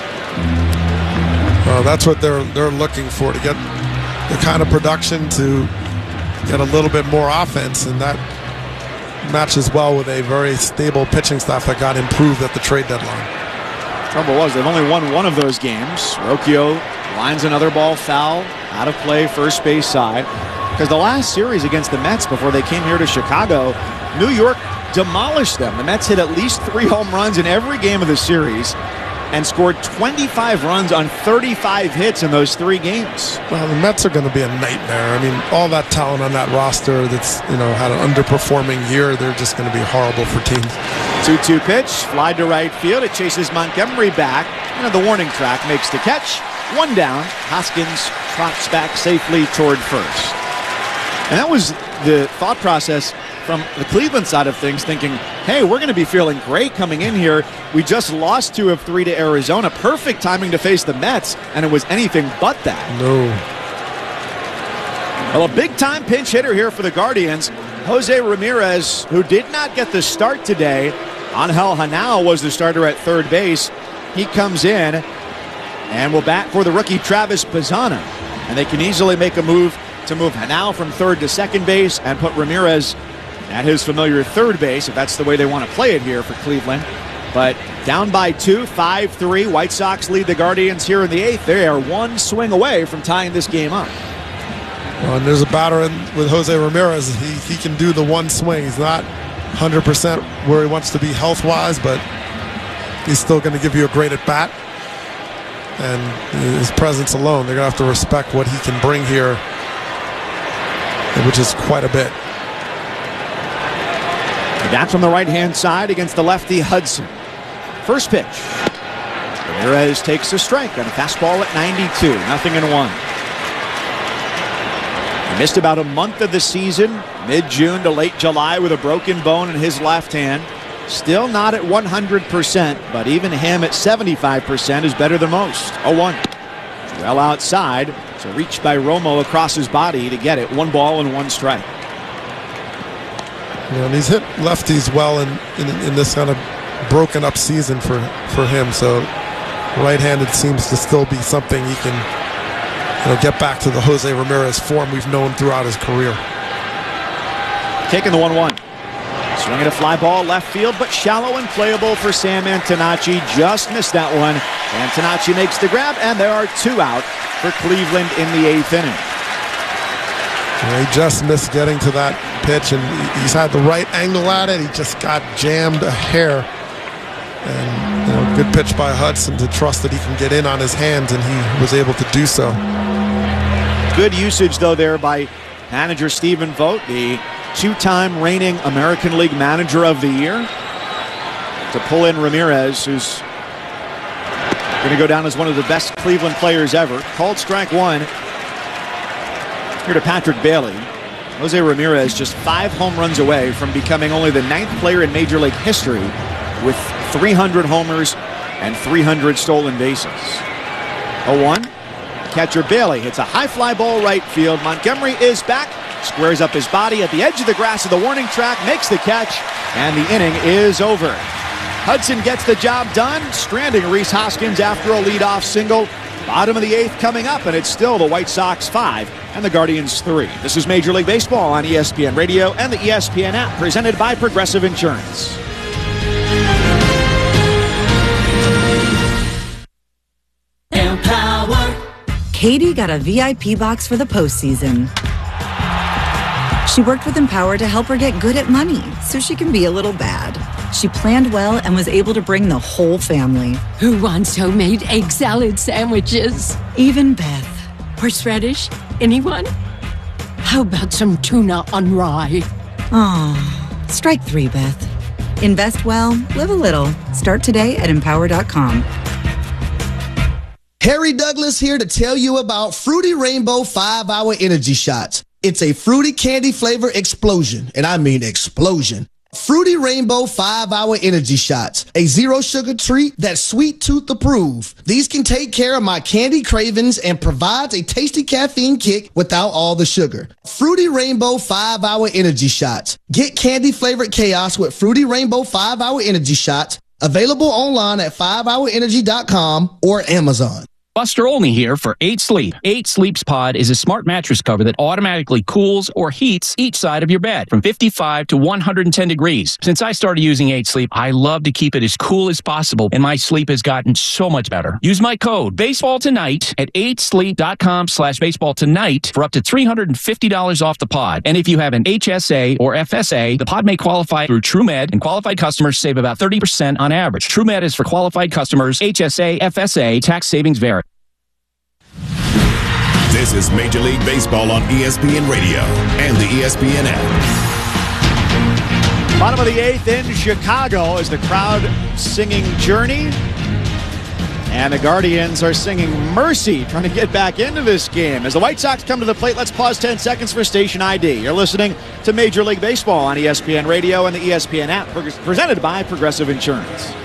Speaker 2: Well, that's what they're looking for, to get the kind of production to get a little bit more offense, and that matches well with a very stable pitching staff that got improved at the trade deadline.
Speaker 1: Trouble was they've only won 1 of those games. Rocchio lines another ball foul, out of play, first base side. Because the last series against the Mets before they came here to Chicago, New York demolished them. The Mets hit at least 3 home runs in every game of the series and scored 25 runs on 35 hits in those 3 games.
Speaker 2: Well, the Mets are going to be a nightmare. I mean, all that talent on that roster that's, had an underperforming year, they're just going to be horrible for teams.
Speaker 1: 2-2 pitch, fly to right field. It chases Montgomery back. The warning track makes the catch. 1 down. Hoskins trots back safely toward first. And that was the thought process from the Cleveland side of things, thinking, hey, we're going to be feeling great coming in here. We just lost 2 of 3 to Arizona. Perfect timing to face the Mets, and it was anything but that.
Speaker 2: No.
Speaker 1: Well, a big-time pinch hitter here for the Guardians. Jose Ramirez, who did not get the start today. Angel Hanao was the starter at third base. He comes in and will bat for the rookie Travis Bazzana. And they can easily make a move to move Hanao from third to second base and put Ramirez at his familiar third base, if that's the way they want to play it here for Cleveland. But down by 2, 5-3. White Sox lead the Guardians here in the 8th. They are 1 swing away from tying this game up.
Speaker 2: Well, and there's a batter with Jose Ramirez. He can do the 1 swing. He's not 100% where he wants to be health-wise, but he's still going to give you a great at-bat. And his presence alone, they're going to have to respect what he can bring here, which is quite a bit.
Speaker 1: That's from the right-hand side against the lefty Hudson. First pitch. Ramirez takes a strike on a fastball at 92. 0-1. He missed about a month of the season, mid-June to late July, with a broken bone in his left hand. Still not at 100%, but even him at 75% is better than most. 0-1. Well outside. It's a reach by Romo across his body to get it. 1 ball and 1 strike.
Speaker 2: And he's hit lefties well in this kind of broken up season for him. So right-handed seems to still be something he get back to the Jose Ramirez form we've known throughout his career.
Speaker 1: Taking the 1-1. Swinging a fly ball left field, but shallow and playable for Sam Antonacci. Just missed that one. Antonacci makes the grab, and there are 2 out for Cleveland in the 8th inning.
Speaker 2: He just missed getting to that pitch, and he's had the right angle at it. He just got jammed a hair. And good pitch by Hudson to trust that he can get in on his hands, and he was able to do so.
Speaker 1: Good usage, though, there by manager Stephen Vogt, the 2-time reigning American League Manager of the Year, to pull in Ramirez, who's going to go down as one of the best Cleveland players ever. Called strike 1. Here to Patrick Bailey. Jose Ramirez just 5 home runs away from becoming only the 9th player in Major League history with 300 homers and 300 stolen bases. 0-1. Catcher Bailey hits a high fly ball right field. Montgomery is back. Squares up his body at the edge of the grass of the warning track, makes the catch, and the inning is over. Hudson gets the job done, stranding Rhys Hoskins after a leadoff single. Bottom of the 8th coming up, and it's still the White Sox 5 and the Guardians 3. This is Major League Baseball on ESPN Radio and the ESPN app, presented by Progressive Insurance.
Speaker 10: Empower. Katie got a VIP box for the postseason. She worked with Empower to help her get good at money so she can be a little bad. She planned well and was able to bring the whole family.
Speaker 11: Who wants homemade egg salad sandwiches?
Speaker 10: Even Beth.
Speaker 11: Horseradish? Anyone? How about some tuna on rye?
Speaker 10: Aw, strike 3, Beth. Invest well, live a little. Start today at Empower.com.
Speaker 12: Harry Douglas here to tell you about Fruity Rainbow 5-Hour Energy Shots. It's a fruity candy flavor explosion, and I mean explosion. Fruity Rainbow 5-Hour Energy Shots, a zero-sugar treat that's sweet tooth approved. These can take care of my candy cravings and provides a tasty caffeine kick without all the sugar. Fruity Rainbow 5-Hour Energy Shots. Get candy-flavored chaos with Fruity Rainbow 5-Hour Energy Shots. Available online at 5hourenergy.com or Amazon.
Speaker 24: Buster Olney here for 8 Sleep. 8 Sleep's Pod is a smart mattress cover that automatically cools or heats each side of your bed from 55 to 110 degrees. Since I started using 8 Sleep, I love to keep it as cool as possible, and my sleep has gotten so much better. Use my code BASEBALLTONIGHT at 8sleep.com/baseballtonight for up to $350 off the pod. And if you have an HSA or FSA, the pod may qualify through TrueMed, and qualified customers save about 30% on average. TrueMed is for qualified customers. HSA, FSA, tax savings vary.
Speaker 25: This is Major League Baseball on ESPN Radio and the ESPN app.
Speaker 1: Bottom of the 8th in Chicago is the crowd singing Journey. And the Guardians are singing Mercy, trying to get back into this game. As the White Sox come to the plate, let's pause 10 seconds for station ID. You're listening to Major League Baseball on ESPN Radio and the ESPN app, presented by Progressive Insurance.